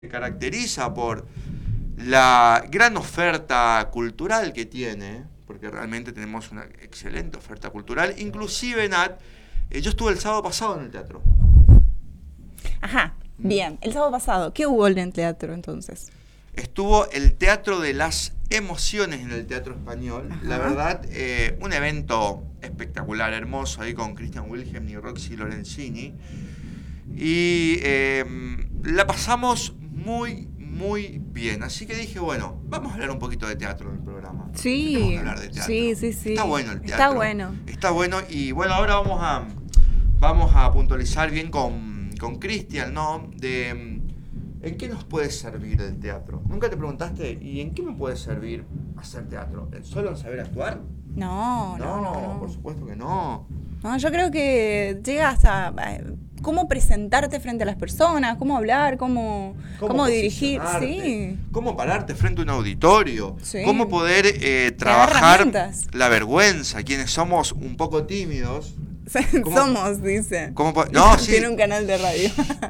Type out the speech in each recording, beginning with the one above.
se caracteriza por la gran oferta cultural que tiene, porque realmente tenemos una excelente oferta cultural. Inclusive, Nat, yo estuve el sábado pasado en el teatro. Ajá, bien. El sábado pasado, ¿qué hubo en el teatro entonces? Estuvo el Teatro de las Emociones en el Teatro Español. Ajá. La verdad, un evento espectacular, hermoso, ahí con Christian Wilhelm y Roxy Lorenzini. Y la pasamos muy bien. Así que dije, bueno, vamos a hablar un poquito de teatro en el programa. Sí, Tenemos que hablar de teatro. sí. Está bueno el teatro. Está bueno. Está bueno. Y bueno, ahora vamos a puntualizar bien con Christian, ¿no? ¿En qué nos puede servir el teatro? ¿Nunca te preguntaste, ¿y en qué me puede servir hacer teatro? ¿Solo en saber actuar? No. Por supuesto que no. No, yo creo que llegas a cómo presentarte frente a las personas, cómo hablar, cómo dirigir. Sí. Cómo pararte frente a un auditorio. Sí. Cómo poder trabajar la vergüenza. Quienes somos un poco tímidos. Somos, dice. No, sí. Tiene un canal de radio.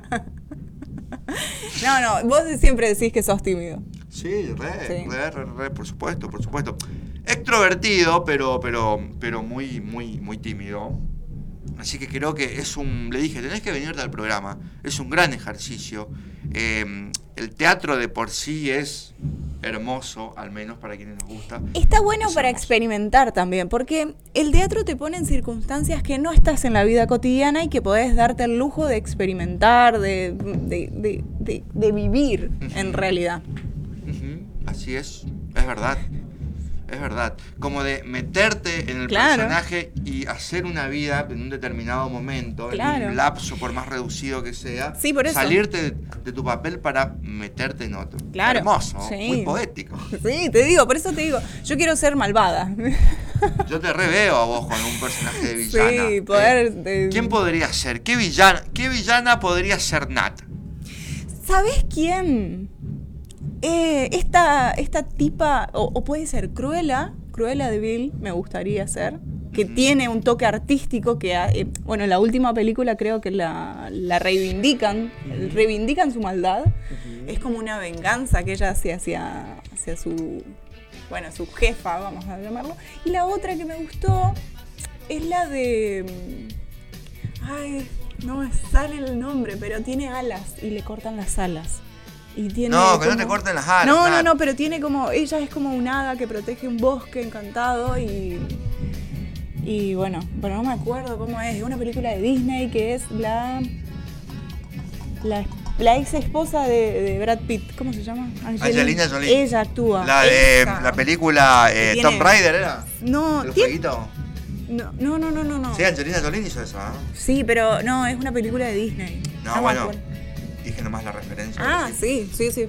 No, vos siempre decís que sos tímido. Sí, por supuesto. Extrovertido, pero muy tímido. Así que creo que le dije, tenés que venirte al programa. Es un gran ejercicio. El teatro de por sí es hermoso, al menos para quienes nos gusta. Está bueno para experimentar también, porque el teatro te pone en circunstancias que no estás en la vida cotidiana y que podés darte el lujo de experimentar, de vivir en realidad. Así es verdad. Como de meterte en el personaje y hacer una vida en un determinado momento, en un lapso, por más reducido que sea, sí, por eso. Salirte de tu papel para meterte en otro. Claro. Hermoso, sí. Muy poético. Sí, por eso te digo, yo quiero ser malvada. Yo te reveo a vos con un personaje de villana. Sí, ¿Quién podría ser? ¿Qué villana podría ser Nat? ¿Sabés quién? Esta tipa, o puede ser Cruella de Vil, me gustaría ser, que tiene un toque artístico que, bueno, en la última película creo que la reivindican su maldad. Es como una venganza que ella hace hacia su jefa, vamos a llamarlo. Y la otra que me gustó es la de... no me sale el nombre, pero tiene alas y le cortan las alas. Y tiene no te corten las alas. No, pero tiene como... Ella es como un hada que protege un bosque encantado y bueno, pero no me acuerdo cómo es. Es una película de Disney que es la ex esposa de Brad Pitt. ¿Cómo se llama? Angelina Jolie. Ella actúa. La película Tomb Raider, ¿era? No. ¿El jueguito? No. Sí, Angelina Jolie hizo eso, ¿eh? Sí, pero no, es una película de Disney. No, bueno. Dije nomás la referencia. Sí.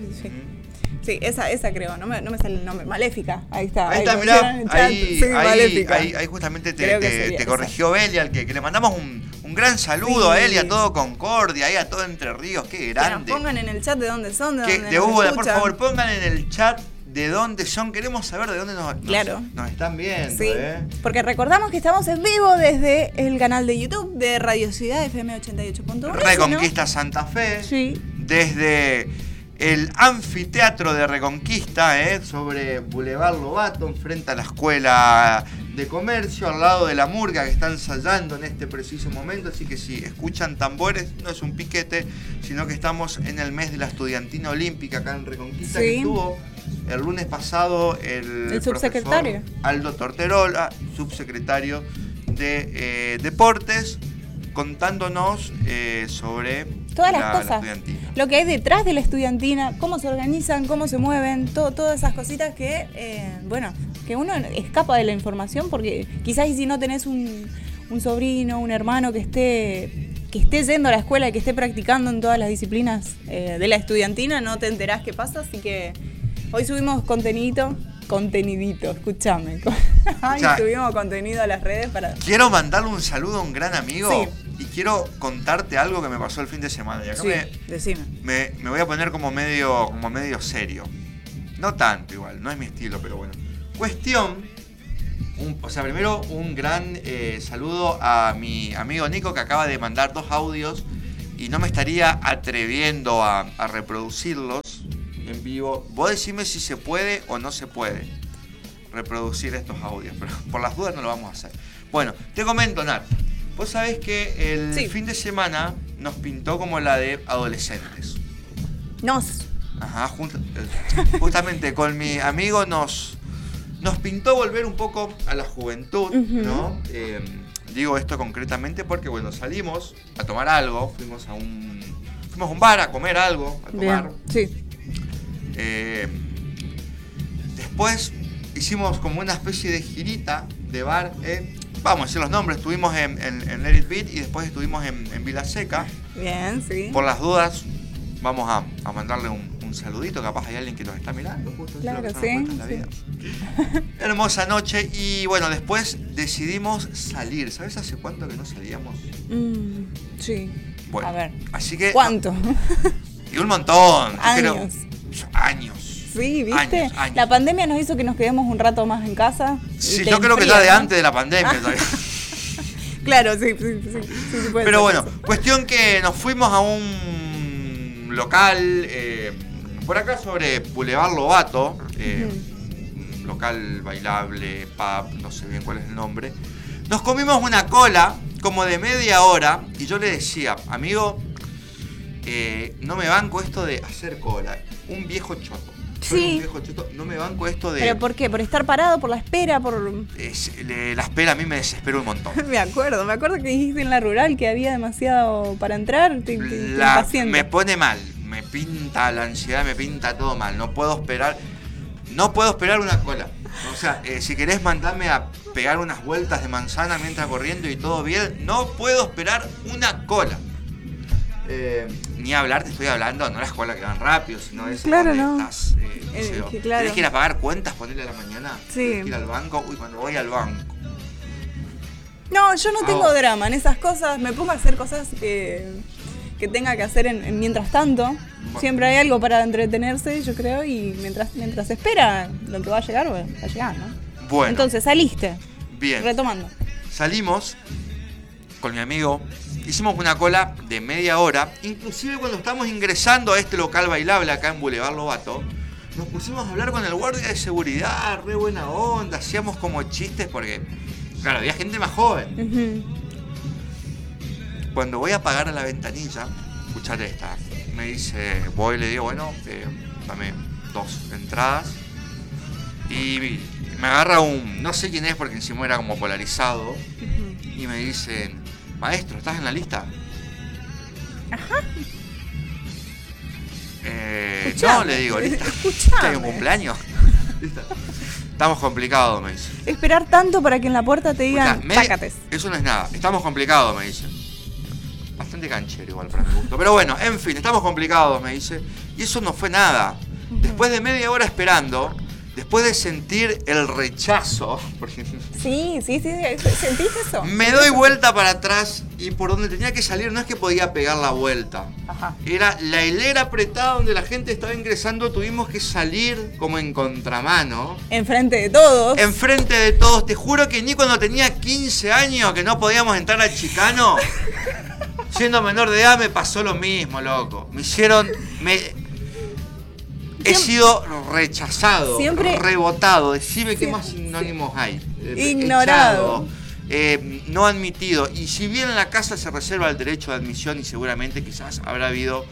Sí, esa creo, no me sale el nombre. Maléfica, ahí está. Mirá, Maléfica. Ahí justamente te corrigió Belia, que le mandamos un gran saludo a él y a todo Concordia, ahí a todo Entre Ríos, qué grande. Que nos pongan en el chat de dónde son, de dónde por favor, pongan en el chat de dónde son, queremos saber de dónde nos están viendo. Sí, porque recordamos que estamos en vivo desde el canal de YouTube de Radio Ciudad FM 88.1. Reconquista Santa Fe. Sí. Desde el anfiteatro de Reconquista, sobre Boulevard Lobato, enfrente a la Escuela de Comercio, al lado de la murga que está ensayando en este preciso momento. Así que si escuchan tambores, no es un piquete, sino que estamos en el mes de la estudiantina olímpica acá en Reconquista, que estuvo el lunes pasado el subsecretario Aldo Torterola, subsecretario de Deportes, contándonos sobre todas las cosas, la estudiantina. Lo que hay detrás de la estudiantina, cómo se organizan, cómo se mueven, todas esas cositas que, que uno escapa de la información, porque quizás si no tenés un sobrino, un hermano que esté yendo a la escuela y que esté practicando en todas las disciplinas de la estudiantina, no te enterás qué pasa, así que hoy subimos contenidito, escúchame. Subimos contenido a las redes para... Quiero mandarle un saludo a un gran amigo. Sí. Y quiero contarte algo que me pasó el fin de semana. Y acá decime. Me voy a poner como medio serio. No tanto igual, no es mi estilo, pero bueno. Cuestión, primero un gran saludo a mi amigo Nico, que acaba de mandar 2 audios y no me estaría atreviendo a reproducirlos en vivo. Vos decime si se puede o no se puede reproducir estos audios, pero por las dudas no lo vamos a hacer. Bueno, te comento, Nat. Vos sabés que el fin de semana nos pintó como la de adolescentes. Ajá, justamente con mi amigo nos pintó volver un poco a la juventud, ¿no? Digo esto concretamente porque, bueno, salimos a tomar algo, fuimos a un bar a comer algo, a tomar. Bien, sí. Después hicimos como una especie de girita de bar, vamos a decir los nombres, estuvimos en Let It Beat y después estuvimos en Vila Seca. Bien, sí. Por las dudas, vamos a mandarle un saludito, capaz hay alguien que nos está mirando. Justo claro, sí. Hermosa noche y bueno, después decidimos salir. ¿Sabes hace cuánto que no salíamos? Sí. Bueno, a ver. Así que, ¿cuánto? Y un montón. Años. Años. Sí, ¿viste? Años. La pandemia nos hizo que nos quedemos un rato más en casa. Sí, yo creo que ya de antes de la pandemia todavía. Claro, sí, puede Pero ser bueno, eso. cuestión que nos fuimos a un local por acá sobre Boulevard Lobato, un local bailable, pub, no sé bien cuál es el nombre. Nos comimos una cola como de media hora y yo le decía, amigo, no me banco esto de hacer cola. Un viejo choto. Soy un viejo choto, no me banco esto de... ¿Pero por qué? ¿Por estar parado? ¿Por la espera? La espera a mí me desespera un montón. Me acuerdo que dijiste en la rural que había demasiado para entrar. Te me pone mal, me pinta la ansiedad, me pinta todo mal. No puedo esperar una cola. O sea, si querés mandarme a pegar unas vueltas de manzana mientras corriendo y todo bien, no puedo esperar una cola. Ni hablar, te estoy hablando, no las colas que van rápido, sino esas claro, donde no. estás, claro. Tenés que ir a pagar cuentas, ponerle a la mañana, Sí. tenés que ir al banco, cuando voy al banco. No, yo no tengo drama en esas cosas, me pongo a hacer cosas que tenga que hacer en mientras tanto. Bueno. Siempre hay algo para entretenerse, yo creo, y mientras espera lo que va a llegar, ¿no? Bueno. Entonces, saliste. Bien. Retomando. Salimos con mi amigo, hicimos una cola de media hora, inclusive cuando estábamos ingresando a este local bailable acá en Boulevard Lobato, nos pusimos a hablar con el guardia de seguridad, re buena onda, hacíamos como chistes porque, claro, había gente más joven. Cuando voy a pagar a la ventanilla, escuchate esta, me dice, voy y le digo, bueno, dame 2 entradas, y me agarra no sé quién es porque encima era como polarizado, y me dicen, maestro, ¿estás en la lista? Ajá. No, le digo, ¿lista? ¿Hay un cumpleaños? ¿Lista? Estamos complicados, me dice. Esperar tanto para que en la puerta te digan, sácates. Eso no es nada, estamos complicados, me dice. Bastante canchero igual para mi gusto. Pero bueno, en fin, estamos complicados, me dice. Y eso no fue nada. Después de media hora esperando, después de sentir el rechazo, porque sí, ¿sentiste eso? me doy vuelta para atrás y por donde tenía que salir no es que podía pegar la vuelta. Ajá. Era la hilera apretada donde la gente estaba ingresando, tuvimos que salir como en contramano. Enfrente de todos. Enfrente de todos, te juro que ni cuando tenía 15 años que no podíamos entrar al Chicano, siendo menor de edad me pasó lo mismo, loco. He sido rechazado, siempre rebotado. Decime qué más sinónimos hay. Ignorado. Echado, no admitido. Y si bien en la casa se reserva el derecho de admisión y seguramente quizás habrá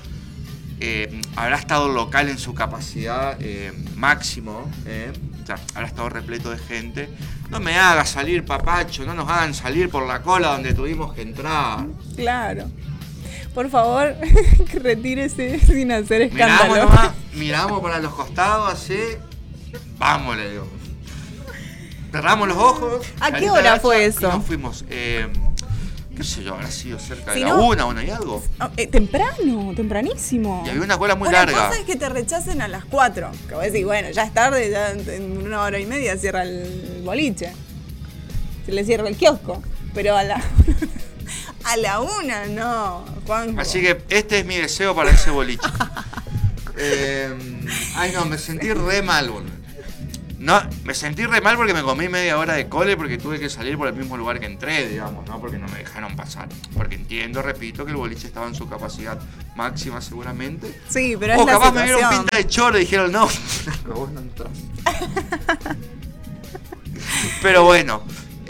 estado el local en su capacidad máximo, o sea, habrá estado repleto de gente. No me hagas salir, papacho, no nos hagan salir por la cola donde tuvimos que entrar. Claro. Por favor, retírese sin hacer escándalo. Miramos para los costados, así. Vamos, le digo. Cerramos los ojos. ¿A qué hora fue eso? Y nos fuimos. Qué sé yo, habrá sido cerca de la 1 y algo. Tempranísimo. Y había una cola muy larga. La cosa es que te rechacen a las 4. Que vos decís, bueno, ya es tarde, ya en 1 hora y media cierra el boliche. Se le cierra el kiosco. Pero a la 1 no, Juanjo. Así que este es mi deseo para ese boliche. Ay no, me sentí re mal, boludo. No, me sentí re mal porque me comí media hora de cole porque tuve que salir por el mismo lugar que entré, digamos, ¿no? Porque no me dejaron pasar. Porque entiendo, repito, que el boliche estaba en su capacidad máxima seguramente. Sí, pero es la capaz situación. me vieron pinta de choro y dijeron, no, vos no entras. Pero bueno,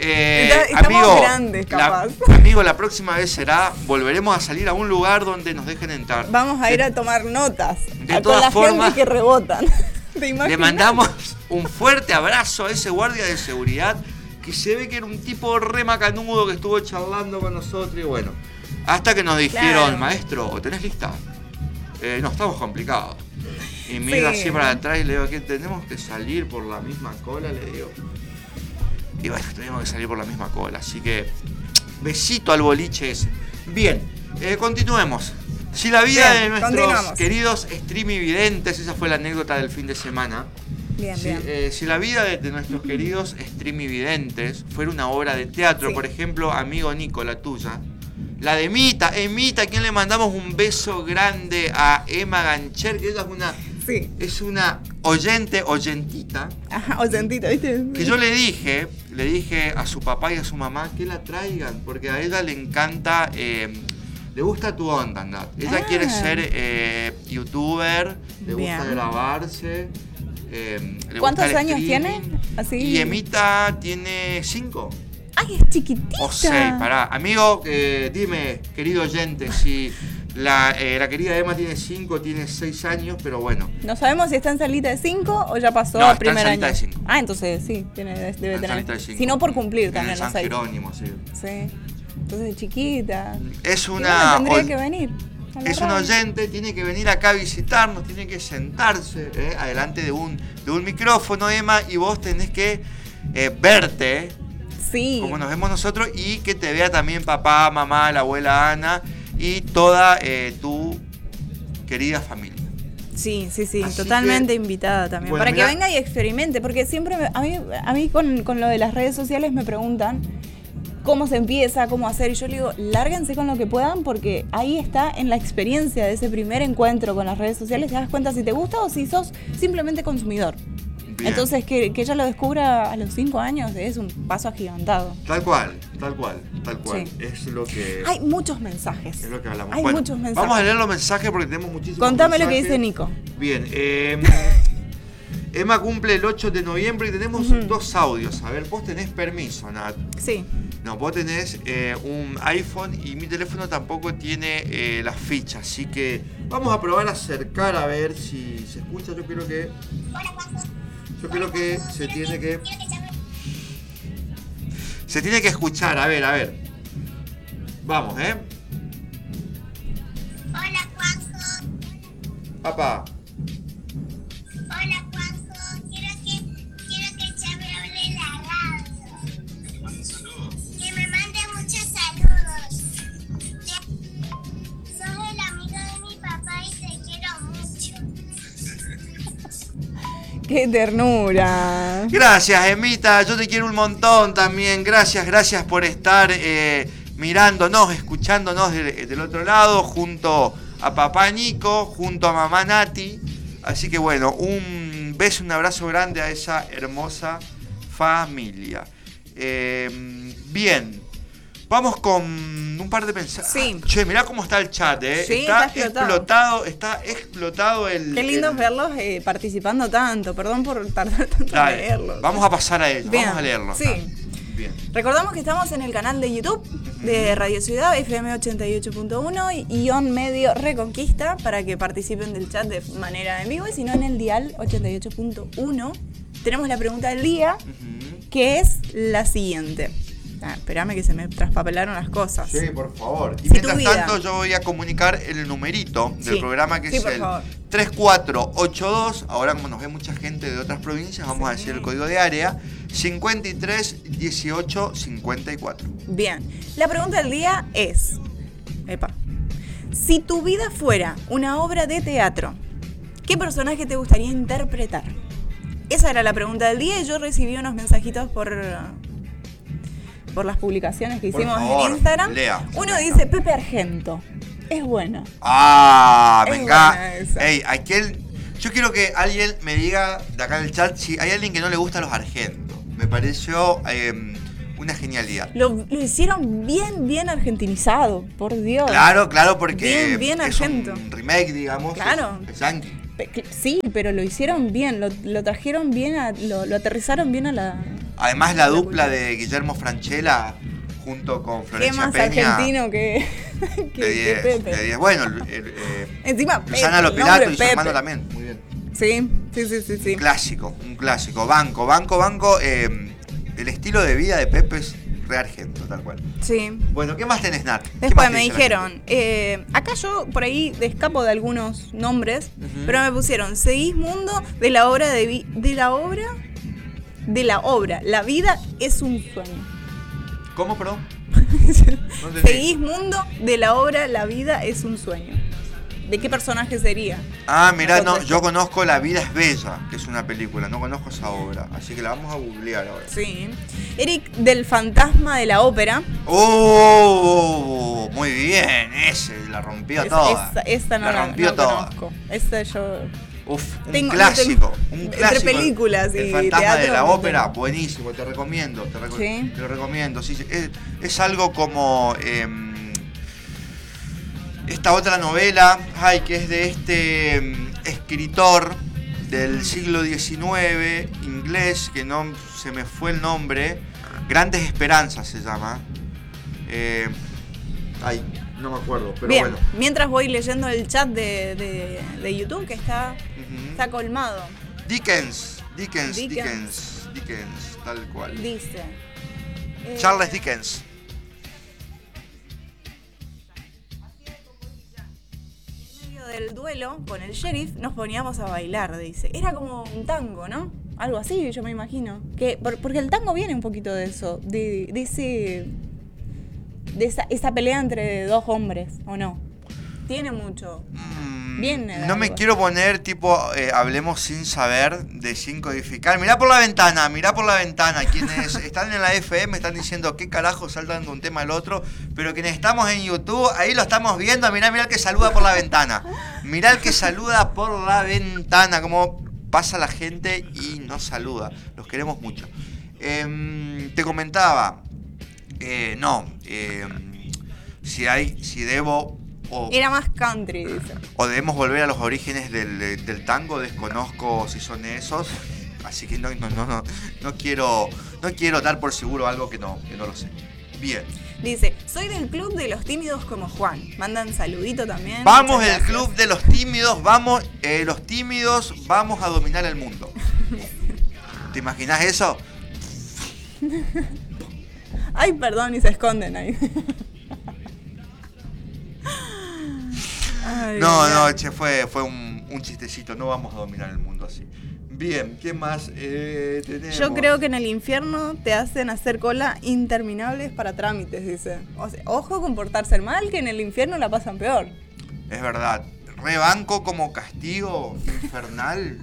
estamos grandes, capaz. Amigo, la próxima vez volveremos a salir a un lugar donde nos dejen entrar. Vamos a ir a tomar notas. De todas formas, gente que rebotan. Le mandamos un fuerte abrazo a ese guardia de seguridad que se ve que era un tipo re macanudo que estuvo charlando con nosotros y bueno, hasta que nos dijeron, claro. Maestro, ¿tenés lista? No, estamos complicados. Y mira así para atrás y le digo, ¿qué? ¿Tenemos que salir por la misma cola? Le digo. Y bueno, tuvimos que salir por la misma cola, así que besito al boliche ese. Bien, continuemos. Si la vida de nuestros queridos streamividentes, esa fue la anécdota del fin de semana. Bien. Si la vida de nuestros queridos streamividentes fuera una obra de teatro, por ejemplo, amigo Nico, la tuya, la de Emita, a quien le mandamos un beso grande a Emma Gancher, que ella es una oyentita. Ajá, oyentita, ¿viste? Que yo le dije a su papá y a su mamá que la traigan, porque a ella le encanta... le gusta tu onda, Nat. Ella quiere ser youtuber, le gusta grabarse. Le ¿Cuántos gusta años tiene? Así. Y Emita tiene 5. ¡Ay, es chiquitita! O 6, pará. Amigo, dime, querido oyente, si la querida Emma tiene 5, tiene 6 años, pero bueno. No sabemos si está en salita de 5 o ya pasó al primer año. De 5. Ah, entonces sí, debe tener. Si no por cumplir también, no sé. San Jerónimo, sí. Sí. Entonces chiquita. Es una. Tendría que venir. Es un oyente, tiene que venir acá a visitarnos, tiene que sentarse adelante de un micrófono, Emma, y vos tenés que verte como nos vemos nosotros y que te vea también papá, mamá, la abuela Ana y toda tu querida familia. Sí, así totalmente invitada también. Bueno, para que venga y experimente, porque siempre a mí con lo de las redes sociales me preguntan cómo se empieza, cómo hacer, y yo le digo, lárguense con lo que puedan porque ahí está en la experiencia de ese primer encuentro con las redes sociales, te das cuenta si te gusta o si sos simplemente consumidor. Bien. Entonces que ella lo descubra a los 5 años es un paso agigantado. Tal cual. Sí. Es lo que... Hay muchos mensajes. Es lo que hablamos. Hay muchos mensajes. Vamos a leer los mensajes porque tenemos muchísimos Contame mensajes. Lo que dice Nico. Bien, Emma cumple el 8 de noviembre y tenemos 2 audios. A ver, vos tenés permiso, Nat. Sí. No, vos tenés un iPhone y mi teléfono tampoco tiene las fichas. Así que vamos a probar a acercar a ver si se escucha. Yo creo que se tiene que... Se tiene que escuchar. A ver. Vamos, Hola, Juanjo. Papá. Hola, Juanjo. Quiero que ya me hable en la radio. Que me mande muchos saludos. Sos el amigo de mi papá y te quiero mucho. ¡Qué ternura! Gracias, Emita. Yo te quiero un montón también. Gracias por estar mirándonos, escuchándonos del otro lado, junto a papá Nico, junto a mamá Nati. Así que bueno, un beso, un abrazo grande a esa hermosa familia. Bien, vamos con un par de mensajes. Sí. Che, mirá cómo está el chat, Sí, está explotado el... Qué lindo verlos participando tanto. Perdón por tardar tanto en leerlos. Vamos a pasar a ellos, vamos a leerlos. Sí. Bien. Recordamos que estamos en el canal de YouTube de Radio Ciudad, FM 88.1 y Ion Medio Reconquista, para que participen del chat de manera en vivo, y si no en el dial 88.1. Tenemos la pregunta del día, que es la siguiente. Espérame que se me traspapelaron las cosas. Sí, por favor. Y mientras tanto yo voy a comunicar el numerito del programa, que es el 3482. Ahora, como nos ve mucha gente de otras provincias, vamos a decir el código de área: 53 18 54. Bien, la pregunta del día es: si tu vida fuera una obra de teatro, ¿qué personaje te gustaría interpretar? Esa era la pregunta del día y yo recibí unos mensajitos por las publicaciones que hicimos en Instagram. Uno dice Pepe Argento. Es buena. Me encanta. Ey, aquel... Yo quiero que alguien me diga de acá en el chat si hay alguien que no le gusta a los argentos. Me pareció una genialidad. Lo hicieron bien argentinizado, por Dios. Claro, porque bien es argento. un remake, digamos. Claro. Es yankee. Sí, pero lo hicieron bien, lo trajeron bien, lo aterrizaron bien a la... Además la dupla de Guillermo Francella junto con ¿Qué Florencia más Peña. argentino que Pepe? De 10. Bueno, Encima, Susana Pepe, Lopilato el y su nombre hermano Pepe. también. Muy bien. Sí. Un clásico. Banco. El estilo de vida de Pepe es re argento, tal cual. Sí. Bueno, ¿qué más tenés, Nat? ¿Qué más Después me te dice la dijeron, acá yo por ahí escapo de algunos nombres, Ujú. pero me pusieron Segismundo de la obra La vida es un sueño. gente? ¿Cómo, perdón? No entendí. Segismundo de la obra La vida es un sueño. ¿De qué personaje sería? Ah, mirá, no, Entonces, yo conozco La vida es bella, que es una película, no conozco esa obra, así que la vamos a googlear ahora. Sí. Eric del fantasma de la ópera. ¡Oh! Muy bien, ese, la rompió toda. Esa no la rompió toda. conozco. Esa yo... Uf, un Tengo- clásico, tengo- un clásico. entre películas y El fantasma teatro, de la no ópera, tengo. buenísimo, te recomiendo, Sí. te lo recomiendo. Sí, es algo como esta otra novela, que es de este escritor del siglo XIX, inglés, que no se me fue el nombre, Grandes Esperanzas se llama. No me acuerdo, pero Bien, bueno. mientras voy leyendo el chat de YouTube que está Ujú. colmado. Dickens, Dickens. tal cual. Dice... Charles Dickens. En medio del duelo con el sheriff nos poníamos a bailar, dice. Era como un tango, ¿no? Algo así, yo me imagino. Porque el tango viene un poquito de eso, de esa pelea entre dos hombres, ¿o no? Tiene mucho. Viene de No me algo. quiero poner tipo, hablemos sin saber, de sin codificar. Mirá por la ventana. Quienes están en la FM están diciendo qué carajo saltan de un tema al otro. Pero quienes estamos en YouTube, ahí lo estamos viendo. Mirá el que saluda por la ventana. Mirá el que saluda por la ventana. Como pasa la gente y nos saluda. Los queremos mucho. Te comentaba. Si debo... Era más country, dice. O debemos volver a los orígenes del tango, desconozco si son esos, así que no quiero dar por seguro algo que no lo sé. Bien. Dice, soy del club de los tímidos como Juan. Mandan saludito también. Vamos Muchas el gracias. club de los tímidos, los tímidos vamos a dominar el mundo. ¿Te imaginas eso? Ay, perdón, y se esconden ahí. Ay, No, che, fue un chistecito, no vamos a dominar el mundo así. Bien, ¿qué más tenemos? Yo creo que en el infierno te hacen hacer cola interminables para trámites, dice. O sea, ojo con portarse mal, que en el infierno la pasan peor. Es verdad, rebanco como castigo infernal.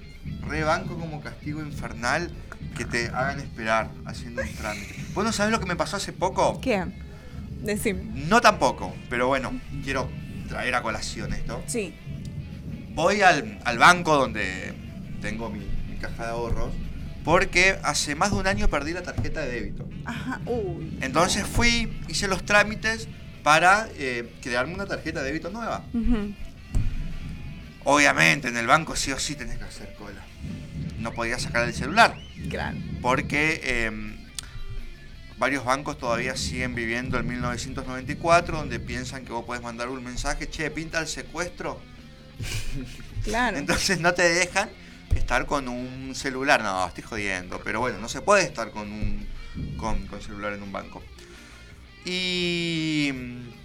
Que te hagan esperar haciendo un trámite. ¿Vos no sabés lo que me pasó hace poco? ¿Qué? Decime. No tampoco, pero bueno, quiero traer a colación esto. Sí. Voy al banco donde tengo mi caja de ahorros, porque hace más de un año perdí la tarjeta de débito. Ajá, uy. Entonces fui, hice los trámites para crearme una tarjeta de débito nueva. Ujú. Obviamente en el banco sí o sí tenés que hacer cola. No podía sacar el celular, Claro. porque varios bancos todavía siguen viviendo el 1994, donde piensan que vos podés mandar un mensaje, che, pinta el secuestro. Claro. Entonces no te dejan estar con un celular. No, estoy jodiendo, pero bueno, no se puede estar con celular en un banco. Y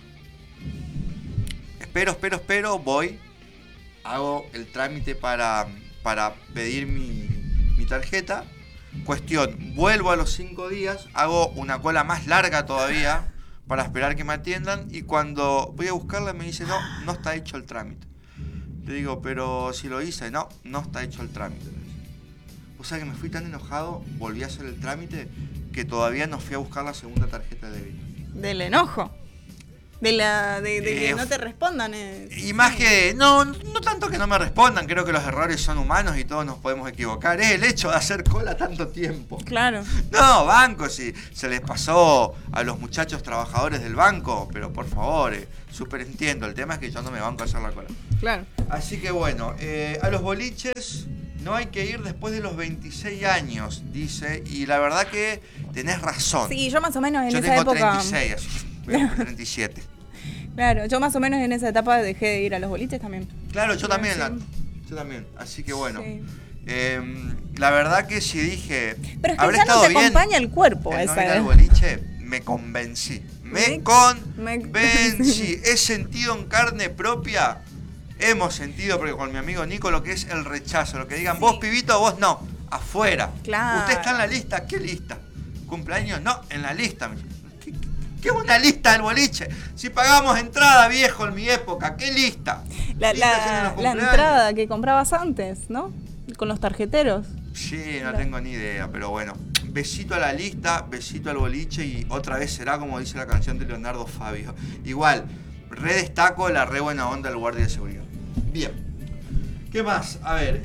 espero, voy, hago el trámite para pedir mi tarjeta. Cuestión, vuelvo a los 5 días, hago una cola más larga todavía para esperar que me atiendan, y cuando voy a buscarla me dice, no está hecho el trámite. Le digo, pero si lo hice, no está hecho el trámite. O sea que me fui tan enojado, volví a hacer el trámite, que todavía no fui a buscar la segunda tarjeta de débito. Del enojo. De que no te respondan. Y más que, no tanto que no me respondan, creo que los errores son humanos y todos nos podemos equivocar. Es el hecho de hacer cola tanto tiempo. Claro. No, banco, si se les pasó a los muchachos trabajadores del banco, pero por favor, súper entiendo. El tema es que yo no me banco a hacer la cola. Claro. Así que bueno, a los boliches no hay que ir después de los 26 años, dice, y la verdad que tenés razón. Sí, yo más o menos en yo esa tengo época... 36, así, voy a cumplir 37. Claro, yo más o menos en esa etapa dejé de ir a los boliches también. Claro, yo también, Sí. yo también. Así que bueno, Sí. la verdad que si dije, Pero es que habré ya no estado te bien acompaña el cuerpo a en no esa ir al edad. boliche, me convencí. Me Me- convencí. He sentido en carne propia, hemos sentido, porque con mi amigo Nico, lo que es el rechazo. Lo que digan, Sí. vos pibito, vos no, afuera. Claro. ¿Usted está en la lista? ¿Qué lista? ¿Cumpleaños? No, en la lista. ¿Qué es una lista del boliche? Si pagamos entrada, viejo, en mi época, ¿qué lista? La Listas en los la cumpleaños. entrada que comprabas antes, ¿no? Con los tarjeteros. Sí, no tengo ni idea, pero bueno. Besito a la lista, besito al boliche y otra vez será como dice la canción de Leonardo Fabio. Igual, redestaco la re buena onda del guardia de seguridad. Bien. ¿Qué más? A ver,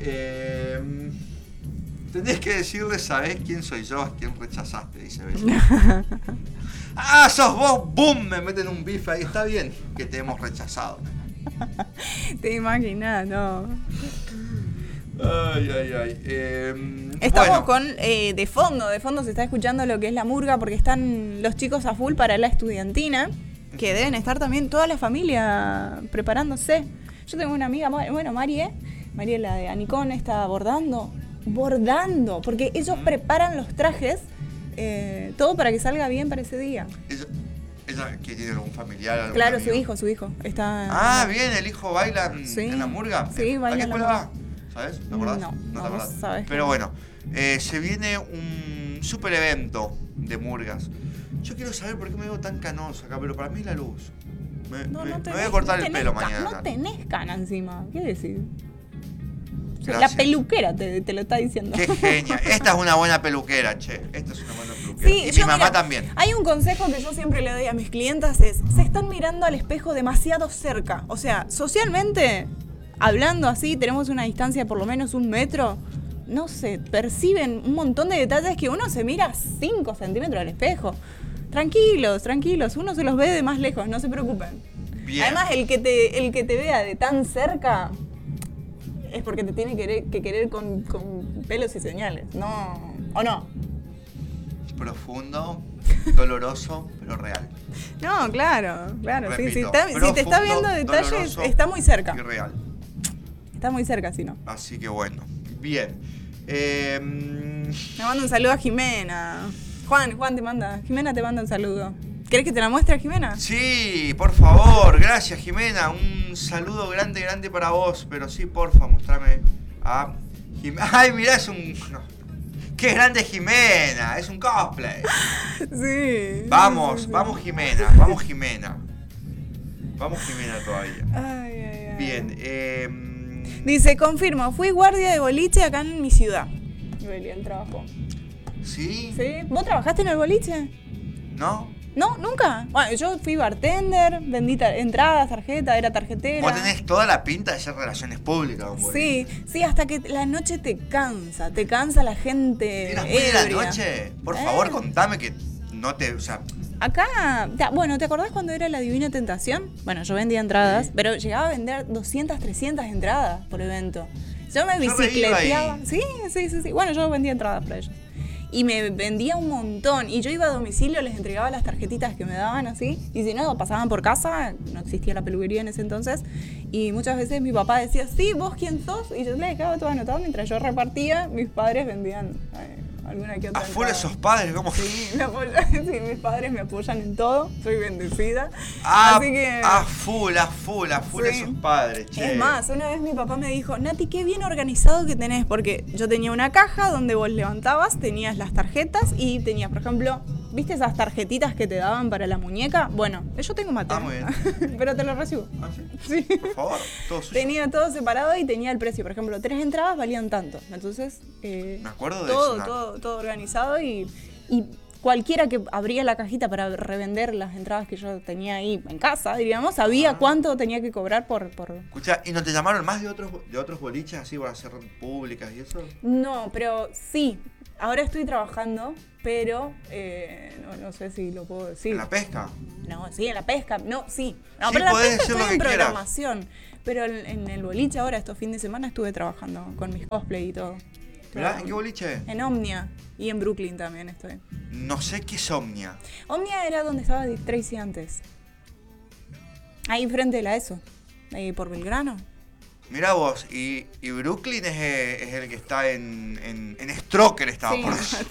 tenés que decirle, ¿sabés quién soy yo? ¿A quién rechazaste? Dice Bessie. ¡Ah, sos vos! ¡Bum! Me meten un bife ahí. Está bien que te hemos rechazado. Te imaginas, no. Ay, ay, ay. Estamos bueno. con de fondo se está escuchando lo que es la murga porque están los chicos a full para la estudiantina, que deben estar también toda la familia preparándose. Yo tengo una amiga, bueno, Marie, la de Anicón, está bordando, porque ellos preparan los trajes, todo para que salga bien para ese día. ¿Ella que tiene algún familiar? Algún Claro, amigo? su hijo, está... Ah, bien, el hijo baila Sí. en la murga. Sí, baila ¿A qué en la escuela murga. va? ¿Sabes? ¿Te acordás? No, te vos acordás. sabés que Pero no. bueno, se viene un super evento de murgas. Yo quiero saber por qué me veo tan canoso acá, pero para mí es la luz. Me voy a cortar el pelo mañana. No tenés cana encima, ¿qué decís? Gracias. La peluquera te lo está diciendo. Qué genia. Esta es una buena peluquera, che. Esta es una buena peluquera. Sí, y yo, mi mamá mira, también. Hay un consejo que yo siempre le doy a mis clientas es, se están mirando al espejo demasiado cerca. O sea, socialmente, hablando así, tenemos una distancia de por lo menos 1 metro. No sé, perciben un montón de detalles que uno se mira 5 centímetros al espejo. Tranquilos, uno se los ve de más lejos, no se preocupen. Bien. Además, el que te vea de tan cerca es porque te tiene que querer con pelos y señales, ¿no? ¿O no? Profundo, doloroso, pero real. No, claro. Repito, Si te está viendo profundo, detalles, doloroso está muy cerca. Y real. Está muy cerca, si no. Así que bueno. Bien. Me manda un saludo a Jimena. Juan te manda. Jimena te manda un saludo. ¿Querés que te la muestre a Jimena? Sí, por favor, gracias Jimena, un saludo grande para vos, pero sí, porfa, mostrame a Jimena. Ay, mirá, es un... No. ¡Qué grande Jimena! Es un cosplay. Sí. Vamos, Sí. vamos Jimena todavía. Ay. Bien, Dice, confirmo, fui guardia de boliche acá en mi ciudad. Noelia, el trabajo. ¿Sí? ¿Sí? ¿Vos trabajaste en el boliche? ¿No? No, nunca. Bueno, yo fui bartender, vendí entradas, tarjeta, era tarjetera. Vos tenés toda la pinta de ser relaciones públicas, don Boris. Sí, hasta que la noche te cansa la gente. ¿Eras muy de la ebria. noche? Por favor, contame que no te... O sea, Acá, ¿te acordás cuando era la Divina Tentación? Bueno, yo vendía entradas, Sí. pero llegaba a vender 200, 300 entradas por evento. Yo me Yo re iba bicicleteaba. ahí. Sí. Bueno, yo vendía entradas para ellos. Y me vendía un montón. Y yo iba a domicilio, les entregaba las tarjetitas que me daban así. Y si no, pasaban por casa. No existía la peluquería en ese entonces. Y muchas veces mi papá decía, sí, ¿vos quién sos? Y yo le dejaba todo anotado mientras yo repartía. Mis padres vendían alguna que otra a full entrada. esos padres, ¿cómo? Sí, me apoyan, sí, mis padres me apoyan en todo. Soy bendecida. Ah, Así que... a full Sí. esos padres, che. Es más, una vez mi papá me dijo, Nati, qué bien organizado que tenés, porque yo tenía una caja donde vos levantabas, tenías las tarjetas y tenías, por ejemplo, ¿viste esas tarjetitas que te daban para la muñeca? Bueno, yo tengo Mateo, muy bien. pero te lo recibo. ¿Ah, sí? Sí. Por favor, todo suyo. Tenía todo separado y tenía el precio. Por ejemplo, 3 entradas valían tanto. Entonces, Me acuerdo de eso, todo organizado y cualquiera que abría la cajita para revender las entradas que yo tenía ahí en casa, diríamos, sabía cuánto tenía que cobrar por... Escucha, ¿y no te llamaron más de otros boliches así para hacer públicas y eso? No, pero sí. Ahora estoy trabajando, pero no sé si lo puedo decir. ¿En la pesca? No, sí, en la pesca. No, sí. No, Sí, pero en la podés pesca decir lo estoy en que quieras. programación. Pero en el boliche ahora, estos fines de semana, estuve trabajando con mis cosplay y todo. ¿Mirá? ¿En qué boliche? En Omnia. Y en Brooklyn también estoy. No sé qué es Omnia. Omnia era donde estaba Tracy antes. Ahí enfrente de la ESO. Ahí por Belgrano. Mirá vos, y Brooklyn es el que está en Stroker, estaba Sí, por decir.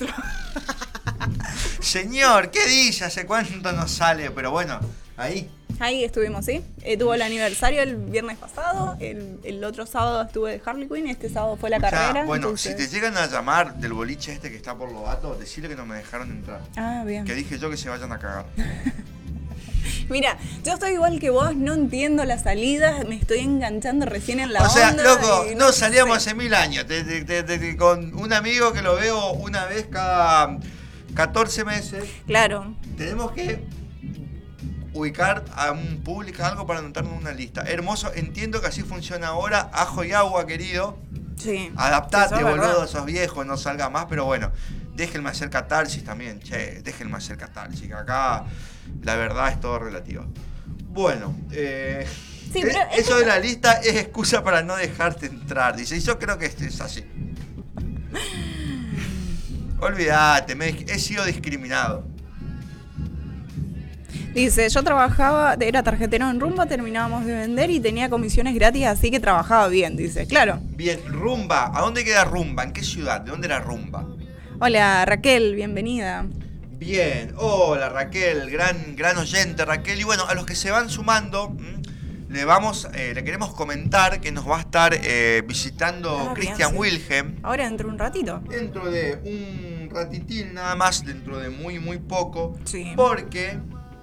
Señor, ¿qué dice? ¿Hace cuánto nos sale? Pero bueno, ahí. Ahí estuvimos, ¿sí? Tuvo el aniversario el viernes pasado. El otro sábado estuve de Harley Quinn. Este sábado fue la Escuchá, carrera. bueno, entonces... si te llegan a llamar del boliche este que está por Lobato, decirle que no me dejaron entrar. Ah, bien. Que dije yo que se vayan a cagar. Mira, yo estoy igual que vos, no entiendo las salidas, me estoy enganchando recién en la O sea, onda. loco, y no salíamos sé. hace 1000 años. Con un amigo que lo veo una vez cada 14 meses. Claro. Tenemos que ubicar a un público, algo para anotarnos en una lista. Hermoso, entiendo que así funciona ahora. Ajo y agua, querido. Sí. Adaptate, Eso es boludo, verdad. sos viejo, no salga más, pero bueno. Déjenme hacer catarsis también, che, déjenme hacer catarsis, que acá la verdad es todo relativo. Bueno, Sí, pero eso de la lista es excusa para no dejarte entrar, dice, y yo creo que es así. Olvídate, he sido discriminado. Dice, yo trabajaba, era tarjetero en Rumba, terminábamos de vender y tenía comisiones gratis, así que trabajaba bien, dice. Claro. Bien, Rumba, ¿a dónde queda Rumba? ¿En qué ciudad? ¿De dónde era Rumba? Hola, Raquel, bienvenida. Bien, hola Raquel, gran oyente Raquel. Y bueno, a los que se van sumando, le queremos comentar que nos va a estar visitando Christian bien, sí. Wilhelm. Ahora dentro de un ratito. Dentro de un ratitín nada más, dentro de muy poco. Sí. Porque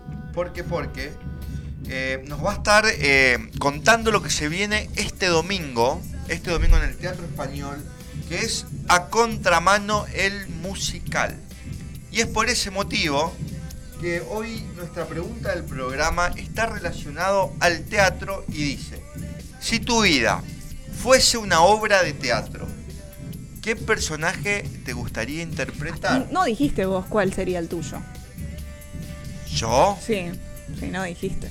nos va a estar contando lo que se viene este domingo en el Teatro Español, que es A Contramano el musical. Y es por ese motivo que hoy nuestra pregunta del programa está relacionado al teatro y dice: si tu vida fuese una obra de teatro, ¿qué personaje te gustaría interpretar? No dijiste vos cuál sería el tuyo. ¿Yo? Sí, no dijiste.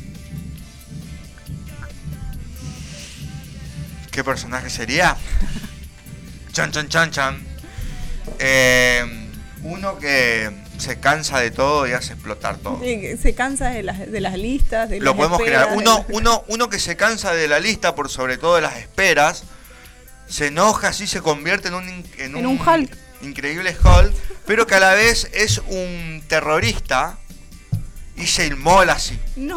¿Qué personaje sería? Chan. Uno que se cansa de todo y hace explotar todo. Sí, que se cansa de las listas, de Lo las podemos esperas, crear. Uno que se cansa de la lista, por sobre todo de las esperas, se enoja, así se convierte en un Hulk. Increíble Hulk, pero que a la vez es un terrorista y se inmola así. No.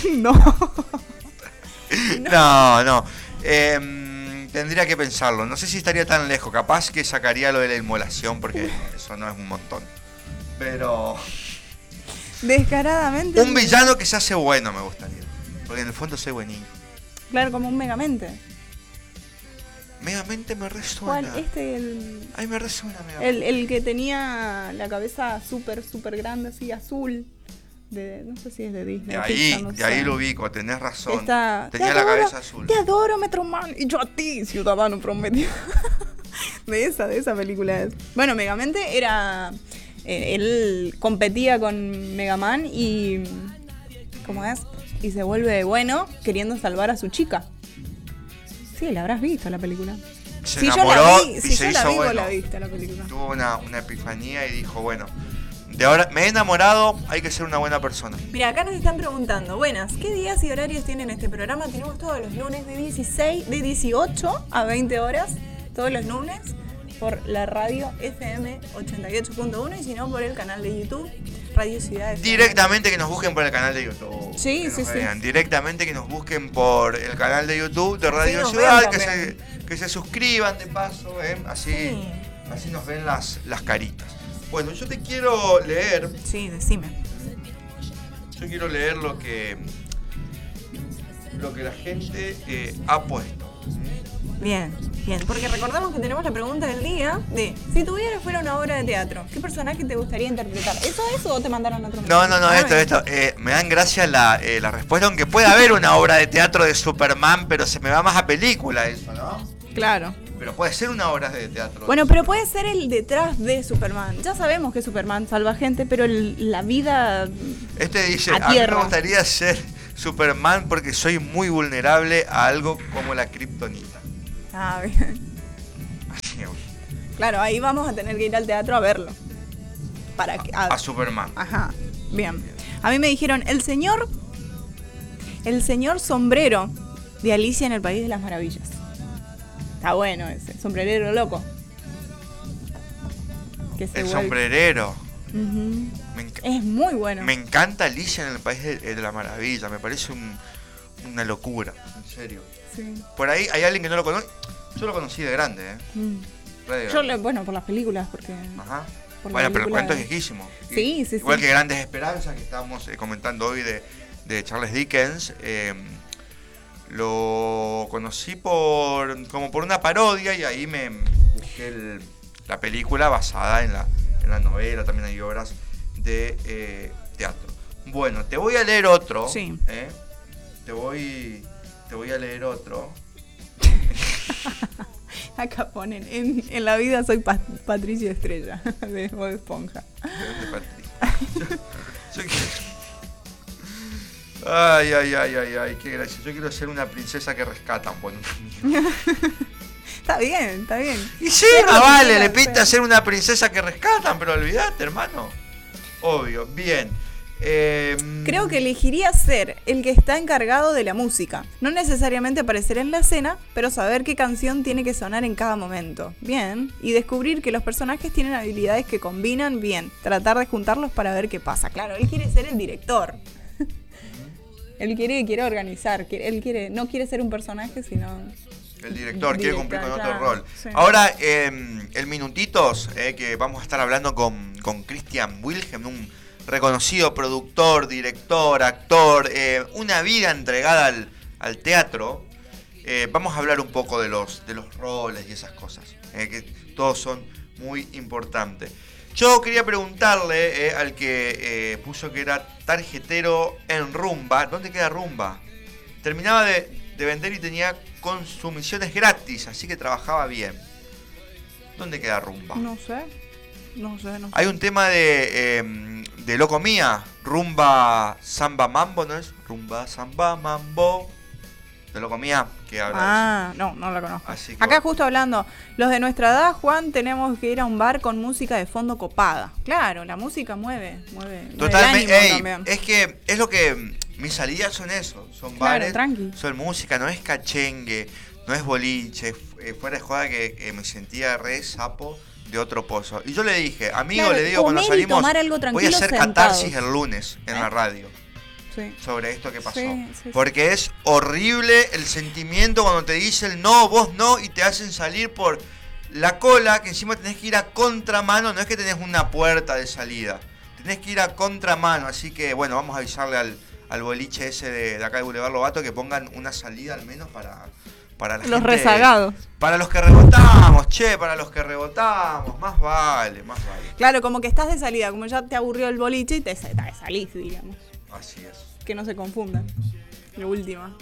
No. Tendría que pensarlo. No sé si estaría tan lejos. Capaz que sacaría lo de la inmolación, porque eso no es un montón. Pero Descaradamente. un villano que se hace bueno me gustaría. Porque en el fondo soy buenillo. Claro, como un Megamente. Megamente me resuena. ¿Cuál? Ay, me resuena Megamente. El que tenía la cabeza súper grande, así azul. No sé si es de Disney. De ahí lo ubico, tenés razón. Tenía la cabeza azul. Te adoro, Metroman. Y yo a ti, ciudadano prometido. de esa película es. Bueno, Megamente era... él competía con Mega Man y... ¿cómo es? Y se vuelve bueno queriendo salvar a su chica. Sí, la habrás visto la película. Se Si yo enamoró la vi, y si se yo la hizo vi, vos bueno. la viste la película. Tuvo una epifanía y dijo, bueno, de ahora me he enamorado, hay que ser una buena persona. Mira, acá nos están preguntando, buenas, ¿qué días y horarios tienen este programa? Tenemos todos los lunes de 18 a 20 horas, todos los lunes, por la radio FM 88.1 y si no por el canal de YouTube, Radio Ciudad FM. Directamente que nos busquen por el canal de YouTube. Sí, que sí, nos sí. vean. Directamente que nos busquen por el canal de YouTube de Radio nos Ciudad, vean que también. se suscriban de paso, así, Sí. así nos ven las caritas. Bueno, yo te quiero leer. Sí, decime. Yo quiero leer lo que la gente ha puesto. Bien. Bien, porque recordamos que tenemos la pregunta del día de si tu vida fuera una obra de teatro, ¿qué personaje te gustaría interpretar? ¿Eso o te mandaron otro No, mensaje? esto. Me dan gracia la respuesta, aunque puede haber una obra de teatro de Superman, pero se me va más a película eso, ¿no? Claro. Pero puede ser una obra de teatro. Bueno, pero puede ser el detrás de Superman. Ya sabemos que Superman salva gente, pero la vida Este dice, a a mí me tierra. gustaría ser Superman porque soy muy vulnerable a algo como la kriptonita. Ah, bien. Así me gusta. Claro, ahí vamos a tener que ir al teatro a verlo. Para que, A Superman. Ajá, bien. A mí me dijeron, el señor sombrero de Alicia en el País de las Maravillas. Está bueno ese, sombrerero loco. Que se El vuelve- sombrerero. Ujú. Me, enc- Es muy bueno. me encanta Alicia en el País de la Maravilla. Me parece una locura, en serio. Sí. Por ahí hay alguien que no lo conoce. Yo lo conocí de grande, ¿eh? Mm. Re de Yo, grande. bueno, por las películas, porque... Ajá. por la Bueno, pero el película cuento de- es viejísimo. Sí, sí, Igual sí. que Grandes Esperanzas, que estábamos comentando hoy de Charles Dickens. Lo conocí como por una parodia y ahí me busqué la película basada en la novela. También hay obras de teatro. Bueno, te voy a leer otro. Sí. Te voy a leer otro. Acá ponen, en la vida soy Patricia Estrella, de Bob Esponja. De Patricia. Yo Ay, qué gracia. Yo quiero ser una princesa que rescatan. Bueno. Está bien, está bien. Y sí, Pero vale, no le sé. pinta ser una princesa que rescatan, pero olvidate, hermano. Obvio, bien. Creo que elegiría ser el que está encargado de la música. No necesariamente aparecer en la escena, pero saber qué canción tiene que sonar en cada momento. Bien. Y descubrir que los personajes tienen habilidades que combinan bien. Tratar de juntarlos para ver qué pasa. Claro, él quiere ser el director. Él quiere organizar. No quiere ser un personaje, sino... El director quiere cumplir con otro claro, rol. sí. Ahora, el Minutitos, que vamos a estar hablando con Christian Wilhelm, un reconocido productor, director, actor, una vida entregada al teatro. Vamos a hablar un poco de los roles y esas cosas, que todos son muy importantes. Yo quería preguntarle al que puso que era tarjetero en Rumba. ¿Dónde queda Rumba? Terminaba de vender y tenía consumiciones gratis, así que trabajaba bien. ¿Dónde queda Rumba? No sé. Hay un tema de Loco Mía, Rumba Samba Mambo, ¿no es? Rumba Samba Mambo de Loco Mía, que habla Ah, no la conozco. Así que Acá bueno. justo hablando, los de nuestra edad, Juan, tenemos que ir a un bar con música de fondo copada. Claro, la música mueve el Totalmente, ánimo ey, también. es que es lo que mis salidas son eso, son Claro, bares, tranqui. son música, no es cachengue, no es boliche, fuera de joda que me sentía re sapo de otro pozo. Y yo le dije, amigo, Claro, le digo cuando comer y salimos, tomar algo voy a tranquilo hacer sentados. catarsis el lunes en la radio Sí. sobre esto que pasó. Sí. Porque es horrible el sentimiento cuando te dicen no, vos no, y te hacen salir por la cola, que encima tenés que ir a contramano, no es que tenés una puerta de salida, tenés que ir a contramano, así que bueno, vamos a avisarle al boliche ese de acá de Boulevard Lobato que pongan una salida al menos para la Los gente, rezagados. para los que rebotamos, para los que rebotamos, más vale. Claro, como que estás de salida, como ya te aburrió el boliche y te salís, digamos. Así es. Que no se confundan. Lo último.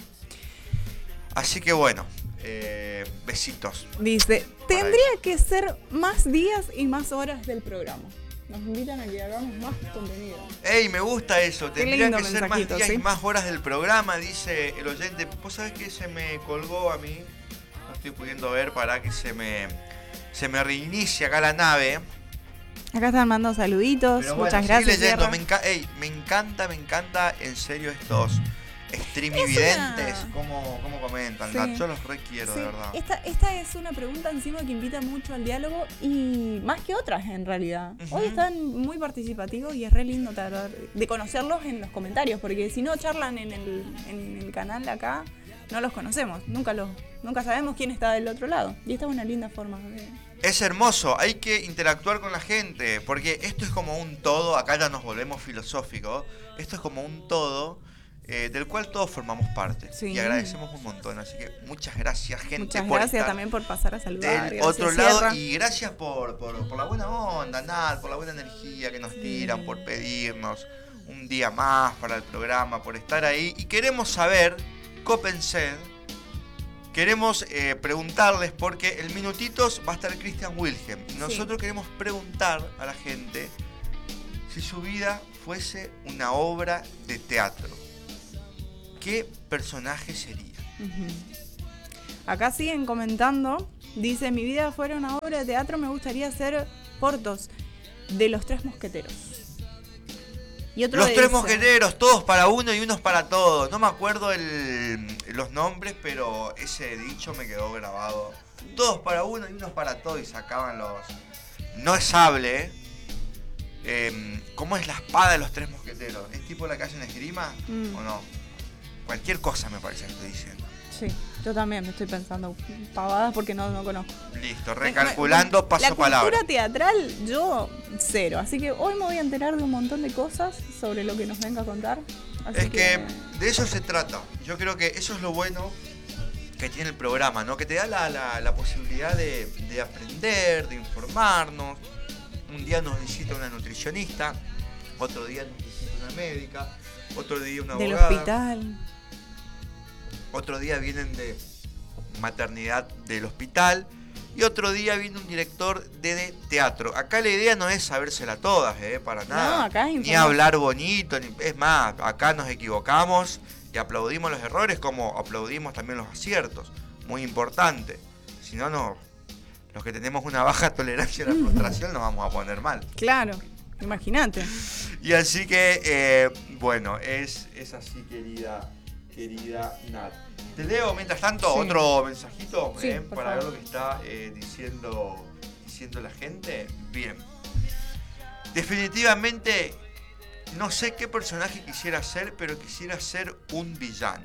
Así que bueno, besitos. Dice, tendría que ser más días y más horas del programa. Nos invitan a que hagamos más contenido. Ey, me gusta eso. Qué Tendrían lindo que ser más mensajito, días ¿sí? y más horas del programa, dice el oyente. ¿Vos sabés que se me colgó a mí? No estoy pudiendo ver para que se me reinicie acá la nave. Acá están mandando saluditos. Pero bueno, Muchas seguí gracias. leyendo. Sierra. Me encanta en serio estos streamy Es videntes. una- ¿Cómo comentan? Sí. Yo los requiero, Sí, de verdad. esta es una pregunta encima que invita mucho al diálogo y más que otras en realidad. Ujú. Hoy están muy participativos y es re lindo tratar de conocerlos en los comentarios, porque si no charlan en el canal de acá, no los conocemos, nunca sabemos quién está del otro lado. Y esta es una linda forma de... Es hermoso, hay que interactuar con la gente, porque esto es como un todo, acá ya nos volvemos filosóficos, esto es como un todo, del cual todos formamos parte. Sí. Y agradecemos un montón. Así que muchas gracias, gente. Muchas por gracias estar también por pasar a saludar. del Gracias, otro lado. Sierra. Y gracias por la buena onda, Nat, por la buena energía que nos tiran, por pedirnos un día más para el programa, por estar ahí. Y queremos saber, cópense, queremos preguntarles, porque el Minutitos va a estar Christian Wilhelm. Y nosotros queremos preguntar a la gente si su vida fuese una obra de teatro, ¿qué personaje sería? Acá siguen comentando. Dice, mi vida fuera una obra de teatro, me gustaría ser Portos, de los Tres Mosqueteros. Y otro Los dice, Tres Mosqueteros, todos para uno y unos para todos. No me acuerdo los nombres, pero ese dicho me quedó grabado. Todos para uno y unos para todos. Y sacaban los... No es sable, ¿cómo es la espada de los Tres Mosqueteros? ¿Es tipo la que hacen esgrima o no? Cualquier cosa me parece que estoy diciendo. Sí, yo también me estoy pensando pavadas porque no conozco. Listo, recalculando, paso la palabra. cultura teatral, yo cero. Así que hoy me voy a enterar de un montón de cosas sobre lo que nos venga a contar. Así Es que de eso se trata. Yo creo que eso es lo bueno que tiene el programa, ¿no? Que te da la posibilidad de aprender, de informarnos. Un día nos visita una nutricionista, otro día nos visita una médica, otro día una abogada. Del hospital. Otro día vienen de maternidad del hospital y otro día viene un director de teatro. Acá la idea no es sabérsela todas, para nada. No, acá es ni hablar bonito, es más, acá nos equivocamos y aplaudimos los errores como aplaudimos también los aciertos. Muy importante. Si no, los que tenemos una baja tolerancia a la frustración nos vamos a poner mal. Claro, imagínate. Y así que, bueno, es así, querida Nat. Te leo mientras tanto otro mensajito para ver lo que está diciendo la gente. Bien. Definitivamente no sé qué personaje quisiera ser, pero quisiera ser un villano.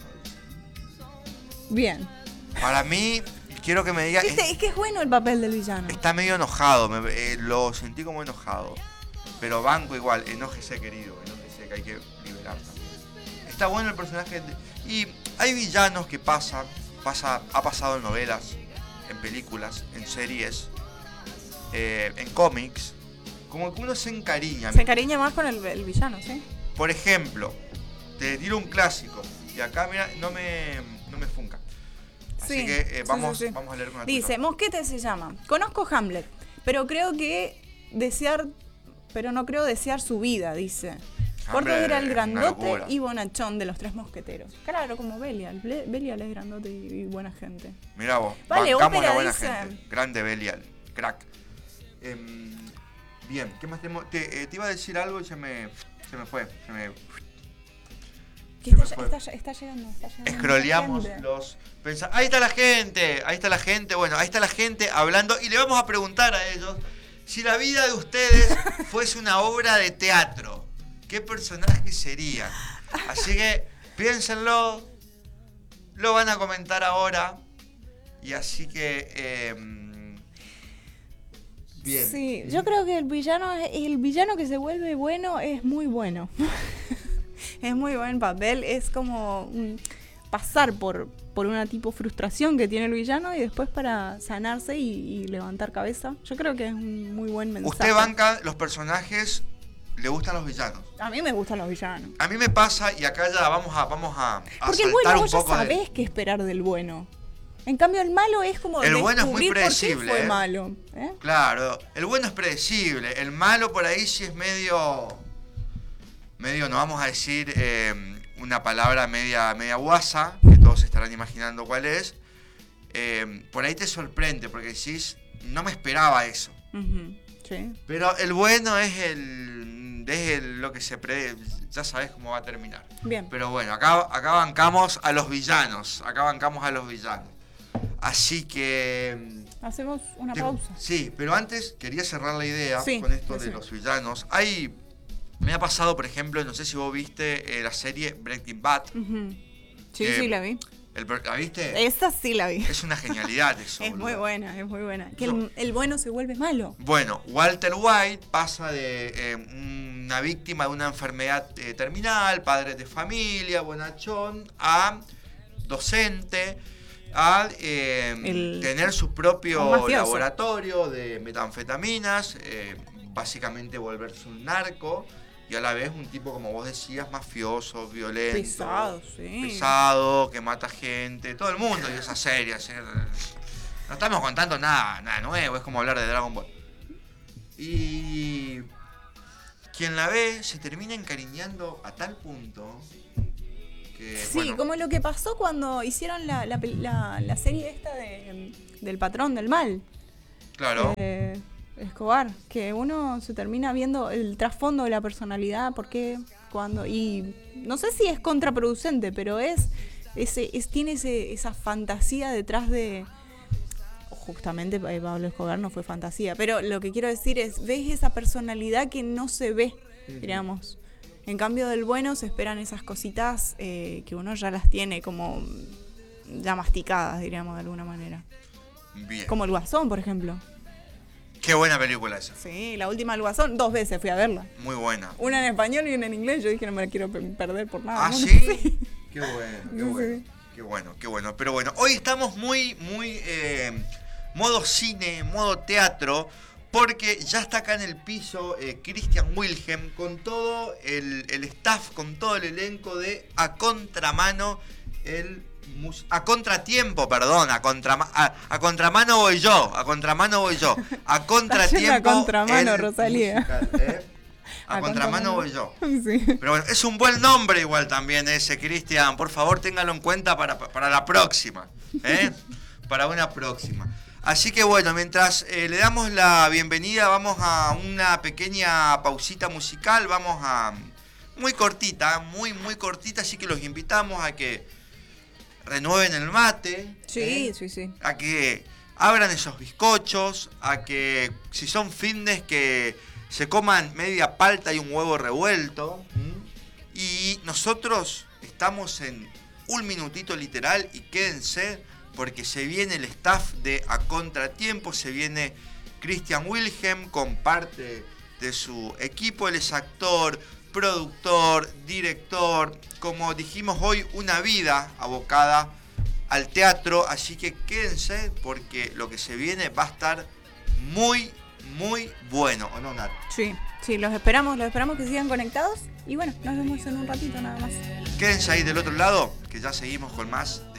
Bien. Para mí, quiero que me diga... Es que es bueno el papel del villano. Está medio enojado, lo sentí como enojado. Pero banco igual, enójese querido, enójese que hay que liberar también. Está bueno el personaje y hay villanos que ha pasado en novelas, en películas, en series, en cómics, como que uno se encariña. Se encariña más con el villano, ¿sí? Por ejemplo, te tiro un clásico y acá mira, no me funca. Así que vamos a leer con atención. Dice, Mosquete se llama. Conozco Hamlet, pero no creo desear su vida, dice. Portos era el grandote y bonachón de los Tres Mosqueteros. Claro, como Belial. Belial es grandote y buena gente. Mirá vos, vale, bancamos ópera, la buena dice. gente. Grande Belial, crack. Bien, ¿qué más tenemos? Te iba a decir algo y se me fue. Está llegando. Scrolleamos los... Ahí está la gente. Bueno, ahí está la gente hablando y le vamos a preguntar a ellos si la vida de ustedes fuese una obra de teatro. ¿Qué personaje serían? Así que piénsenlo, lo van a comentar ahora. Y así que... bien. Sí, yo creo que el villano que se vuelve bueno es muy bueno. Es muy buen papel, es como pasar por una tipo frustración que tiene el villano y después para sanarse y levantar cabeza. Yo creo que es un muy buen mensaje. Usted banca los personajes, le gustan los villanos. A mí me gustan los villanos. A mí me pasa, y acá ya vamos a porque el bueno vos ya sabés qué esperar del bueno. En cambio el malo es como el bueno es muy predecible. ¿Por qué fue malo? Claro, el bueno es predecible. El malo por ahí sí es medio, no vamos a decir una palabra media guasa, que todos estarán imaginando cuál es. Por ahí te sorprende, porque decís, no me esperaba eso. Uh-huh. Sí. Pero el bueno es lo que se prevé, ya sabes cómo va a terminar. Bien. Pero bueno, acá bancamos a los villanos. Así que... Hacemos una pausa. Sí, pero antes quería cerrar la idea con esto de los villanos. Me ha pasado, por ejemplo, no sé si vos viste la serie Breaking Bad. Uh-huh. Sí, la vi. ¿La viste? Esa sí la vi. Es una genialidad eso. Es muy buena. Que el bueno se vuelve malo. Bueno, Walter White pasa de un una víctima de una enfermedad terminal, padre de familia, bonachón, a docente, a tener su propio laboratorio de metanfetaminas, básicamente volverse un narco y a la vez un tipo, como vos decías, mafioso, violento, pesado, que mata gente, todo el mundo y esa serie. No estamos contando nada nuevo, es como hablar de Dragon Ball. Y quien la ve se termina encariñando a tal punto que, sí, bueno, como lo que pasó cuando hicieron la serie esta del patrón del mal. claro. Escobar, que uno se termina viendo el trasfondo de la personalidad, por qué, cuándo, y no sé si es contraproducente, pero tiene esa fantasía detrás de... Justamente Pablo Escobar no fue fantasía, pero lo que quiero decir es, ves esa personalidad que no se ve, digamos. En cambio del bueno se esperan esas cositas que uno ya las tiene como ya masticadas, diríamos de alguna manera. Bien. Como El Guasón, por ejemplo. Qué buena película esa. Sí, la última El Guasón, 2 veces fui a verla. Muy buena. Una en español y una en inglés. Yo dije, no me la quiero perder por nada. ¿Ah, ¿no? sí? Qué bueno, qué Sí. bueno. Qué bueno, qué bueno. Pero bueno, hoy estamos muy modo cine, modo teatro, porque ya está acá en el piso Christian Wilhelm con todo el staff, con todo el elenco de A Contramano, a contratiempo, perdón, a contramano voy yo, a contratiempo. A contramano, el Rosalía. musical, A contramano voy yo. Sí. Pero bueno, es un buen nombre igual también ese, Cristian. Por favor, téngalo en cuenta para la próxima. Para una próxima. Así que bueno, mientras le damos la bienvenida, vamos a una pequeña pausita musical. Vamos a... muy cortita, muy cortita. Así que los invitamos a que renueven el mate. Sí, sí. A que abran esos bizcochos. A que si son fitness que se coman media palta y un huevo revuelto. Y nosotros estamos en un minutito literal y quédense porque se viene el staff de A Contratiempo, se viene Christian Wilhelm con parte de su equipo. Él es actor, productor, director, como dijimos hoy, una vida abocada al teatro, así que quédense porque lo que se viene va a estar muy bueno, ¿o no, Nat? Sí, los esperamos que sigan conectados y bueno, nos vemos en un ratito nada más. Quédense ahí del otro lado, que ya seguimos con más